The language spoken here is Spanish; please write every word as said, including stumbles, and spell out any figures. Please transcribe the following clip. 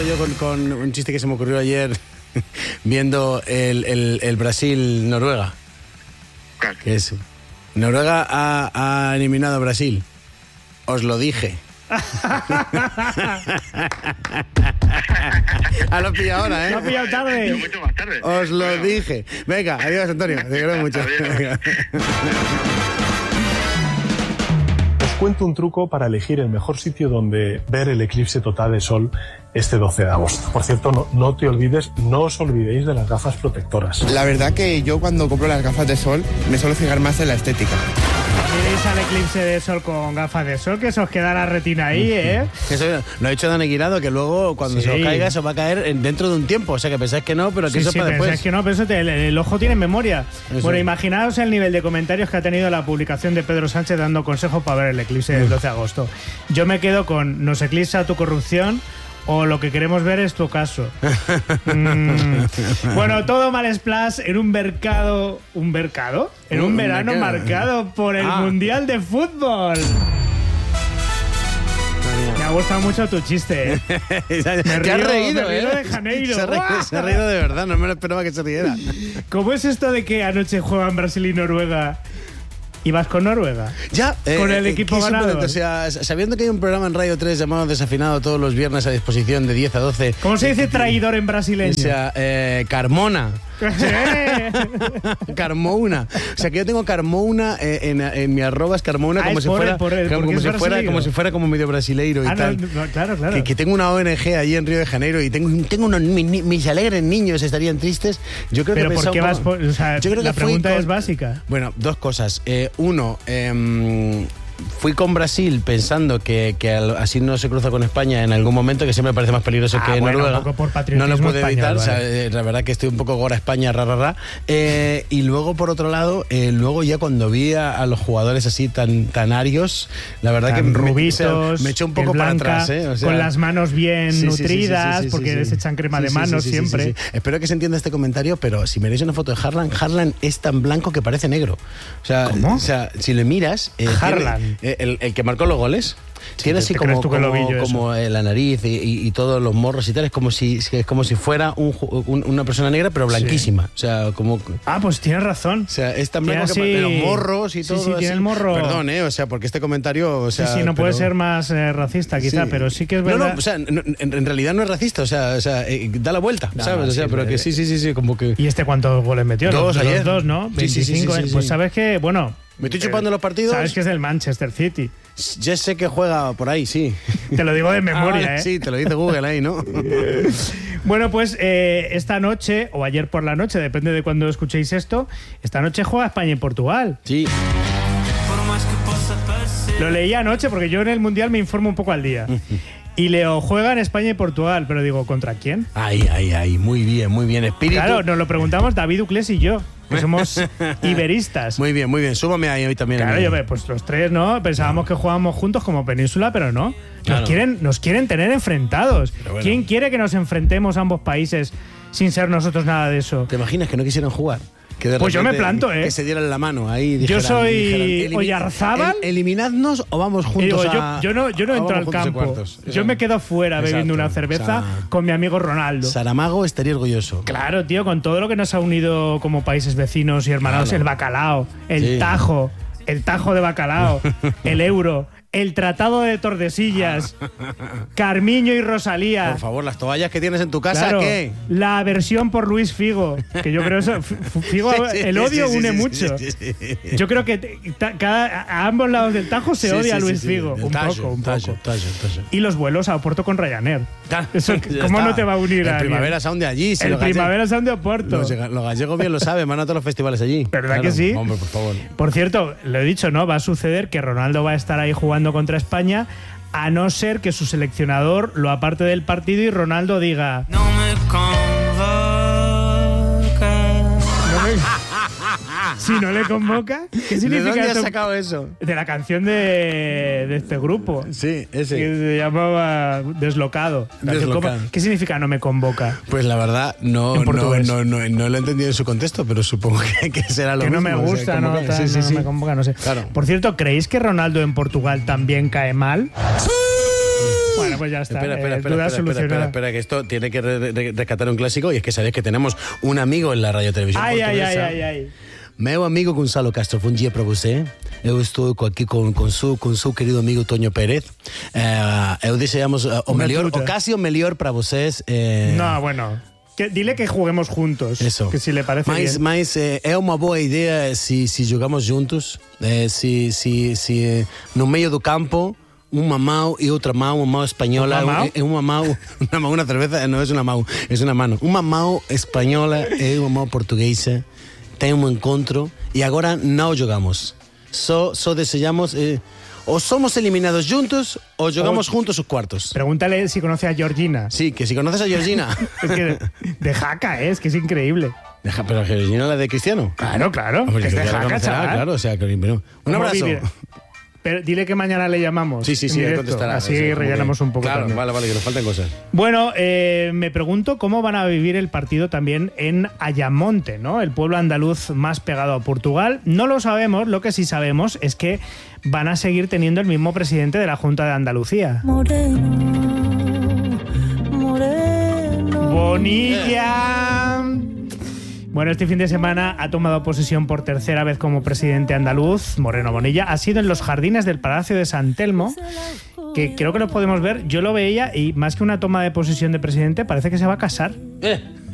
yo con, con un chiste que se me ocurrió ayer viendo el, el, el Brasil-Noruega. Claro. Que es, Noruega ha, ha eliminado a Brasil. Os lo dije. Ah, lo pilla ahora, ¿eh? Lo ha pillado tarde. Mucho más tarde. Os lo Bueno. dije. Venga, adiós, Antonio. Te quiero mucho. Adiós. Venga. Os cuento un truco para elegir el mejor sitio donde ver el eclipse total de sol este doce de agosto. Por cierto, no, no te olvides, no os olvidéis de las gafas protectoras. La verdad que yo cuando compro las gafas de sol me suelo fijar más en la estética. Miréis al eclipse de sol con gafas de sol, que se os queda la retina ahí, ¿eh? Eso lo ha dicho Dan Eguirado, que luego cuando Sí. se os caiga se os va a caer en- dentro de un tiempo. O sea, que pensáis que no, pero que Sí, eso sí, para pensáis después. que no, pero eso te- el, el ojo tiene memoria. Eso. Bueno, imaginaos el nivel de comentarios que ha tenido la publicación de Pedro Sánchez dando consejos para ver el eclipse del doce de agosto. Yo me quedo con nos eclipsa tu corrupción o lo que queremos ver es tu caso. Mm. Bueno, todo mal splash en un mercado... ¿Un mercado? En un Un verano mercado. marcado por el Ah. Mundial de Fútbol. Me ha gustado mucho tu chiste, ¿eh? Te Me has río- reído, me río ¿eh? de Janeiro. Se ha, reído, se ha reído de verdad, no me lo esperaba que se riera. ¿Cómo es esto de que anoche juegan Brasil y Noruega y vas con Noruega? Ya, Con el equipo qué ganador. sorprendente. O sea, sabiendo que hay un programa en Radio tres llamado Desafinado todos los viernes a disposición de diez a doce. ¿Cómo se dice traidor en brasileño? O sea, eh, Carmona. Eh. Carmona. O sea, que yo tengo Carmona eh, en, en mi arroba es Carmona Ah, como, es si por fuera, el- por el- como, porque si es fuera brasileiro. como si fuera como medio brasileiro y Ah, no, tal. no, claro, claro. Que, que tengo una O N G allí en Río de Janeiro y tengo, tengo unos mi- mi- mis alegres niños estarían tristes. Yo creo Pero que ¿por pensaba qué un vas poco- por...? O sea, Yo creo la que fui pregunta con- es básica. Bueno, dos cosas. Eh, uno, em, fui con Brasil pensando que, que al- así no se cruza con España en algún momento, que siempre me parece más peligroso Ah, que bueno, Noruega. un poco por No patriotismo lo puedo español, evitar. O sea, vale. eh, la verdad que estoy un poco gora España, ra, ra, ra. Eh, y luego, por otro lado, eh, luego ya cuando vi a, a los jugadores así tan, tan arios, la verdad Tan que me, rubitos, o sea, me eché un poco piel para blanca, atrás. ¿eh? O sea, con las manos bien sí, sí, sí, sí, nutridas, sí, sí, porque sí, les sí. echan crema Sí, de sí, manos sí, sí, siempre. sí, sí. Espero que se entienda este comentario, pero si miráis una foto de Haaland, Haaland es tan blanco que parece negro. O sea, ¿Cómo? O sea, si le miras, eh, Haaland. tiene- eh, el, el que marcó los goles. Tiene ¿te- así te como, crees tú que lo como, vi yo como eh, la nariz y, y- y todos los morros y tal. Es como si, es como si fuera un ju- un- una persona negra, pero blanquísima. O sea, como. Ah, pues tienes razón. O sea, es tan Tiene blanco que así- de los morros y sí, todo. sí, tiene así. el morro- Perdón, ¿eh? O sea, porque este comentario. O sea, sí, sí, no puede pero- ser más eh, racista quizá, Sí. pero sí que es No, verdad. no, o sea, no, en, en realidad no es racista, o sea, o sea eh, da la vuelta, No, ¿sabes? no, o sea, sí, pero pero- que sí, sí, sí, sí, como que. ¿Y este cuántos goles metió? Dos los, los ayer. dos, ¿no? Sí, sí, sí, veinticinco. sí, sí, Pues sí. sabes que, bueno. ¿Me estoy chupando los partidos? Sabes que es del Manchester City. Ya sé que juega por ahí, sí. Te lo digo de memoria, Ah, ¿eh? Sí, te lo dice Google ahí, ¿no? Bueno, pues eh, esta noche, o ayer por la noche, depende de cuando escuchéis esto, esta noche juega España y Portugal. Sí. Lo leí anoche porque yo en el Mundial me informo un poco al día. Y leo, juegan España y Portugal, pero digo, ¿contra quién? Ahí, ahí, ahí, muy bien, muy bien. Espíritu. Claro, nos lo preguntamos David Uclés y yo, que somos iberistas. Muy bien, muy bien. Súbame ahí hoy también. Claro, amigo. yo ve, pues los tres, ¿no? Pensábamos que jugábamos juntos como península, pero no. Nos, Claro. quieren, nos quieren tener enfrentados. Pero bueno. ¿Quién quiere que nos enfrentemos a ambos países sin ser nosotros nada de eso? ¿Te imaginas que no quisieran jugar? Que de Pues yo me repente planto, ¿eh? Que se dieran la mano ahí. Yo dijeran- soy dijeran, "Elimi- Oyarzábal". el- ¿Eliminadnos o vamos Y juntos digo, yo, a- yo no, yo no o entro vamos al juntos a campo. cuartos? Yo me quedo fuera bebiendo Exacto. una cerveza O sea, con mi amigo Ronaldo. Saramago estaría orgulloso. Claro, tío, con todo lo que nos ha unido como países vecinos y hermanados, Claro. el bacalao, el Sí. tajo, el tajo de bacalao, el euro, el tratado de Tordesillas, Carmiño y Rosalía. Por favor, las toallas que tienes en tu casa, Claro, ¿qué? la aversión por Luis Figo, que yo creo eso, F- Figo, Sí, sí, el odio sí, sí, une sí, mucho. sí, sí, sí. Yo creo que te- ta- cada, a ambos lados del Tajo se Sí, odia sí, a Luis sí, sí. Figo, El un tallo, poco, un tallo, poco. tallo, tallo. Y los vuelos a Oporto con Ryanair. Eso, Ya ¿cómo está. no te va a unir El a alguien? Primavera Sound de allí. si El los gallegos- Primavera Sound de Oporto. Los, los gallegos bien lo saben, van a todos los festivales allí. ¿Verdad Claro, que sí? Hombre, por favor. Por cierto, lo he dicho, ¿no? Va a suceder que Ronaldo va a estar ahí jugando contra España, a no ser que su seleccionador lo aparte del partido y Ronaldo diga... No me convoca. "No me-". Si no le convoca, ¿qué ¿De significa dónde has esto? sacado eso? De la canción de, de este grupo. Sí, Que ese. se llamaba Deslocado. Deslocado. ¿Qué significa no me convoca? Pues la verdad, no, En no, portugués. no, no, no lo he entendido en su contexto, pero supongo que, que será lo Que no mismo. me o sea, gusta, como no, que- tal, sí, sí, no sí. me convoca, no sé. Claro. Por cierto, ¿creéis que Ronaldo en Portugal también cae mal? Bueno, Bueno, pues ya está. Espera, espera, eh, espera, duda espera, espera, solucionada. espera, espera, que esto tiene que re- re- rescatar un clásico y es que sabéis que tenemos un amigo en la radio televisión Ay, ay, ay, portuguesa. ay, ay. Meu amigo Gonçalo Castro, bom dia para você. Eu estou aqui com, com, su, com seu querido amigo Tonho Pérez. Eh, eu desejamos uh, o Una melhor, truta. o casi o melhor para vocês. Eh, No, bueno. Que, dile que juguemos juntos. Eso. Que si le parece mas, bien. mas eh, é uma boa ideia se, se jogamos juntos, eh, se, se, se eh, no meio do campo, uma mão e outra mão, uma mão espanhola, Uma mão? é uma mão, uma mão, uma cerveza, não é uma mão, é uma mano. Uma mão espanhola e uma mão portuguesa tem um encontro e agora não jogamos. Só, só desejamos, eh, o somos eliminados juntos o jogamos O- juntos os cuartos. Pregúntale si conoce a Georgina. Sí, que si conoces a Georgina. Es que de jaca, ¿eh? Es que es increíble. Deja, pero Georgina la de Cristiano. Claro, claro. Hombre, que es que de ya la jaca, conocerá, chaval. claro, o sea, que, bueno, un ¿Cómo abrazo. vivir? Pero dile que mañana le llamamos. Sí, sí, en sí, él directo. contestará. Así Sí, como rellenamos que- un poco Claro, también. vale, vale, que nos faltan cosas. Bueno, eh, me pregunto cómo van a vivir el partido también en Ayamonte, ¿no? El pueblo andaluz más pegado a Portugal. No lo sabemos, lo que sí sabemos es que van a seguir teniendo el mismo presidente de la Junta de Andalucía. Moreno, moreno. Bonilla. Bueno, este fin de semana ha tomado posesión por tercera vez como presidente andaluz, Moreno Bonilla. Ha sido en los jardines del Palacio de San Telmo, que creo que lo podemos ver. Yo lo veía y más que una toma de posesión de presidente, parece que se va a casar. Eh.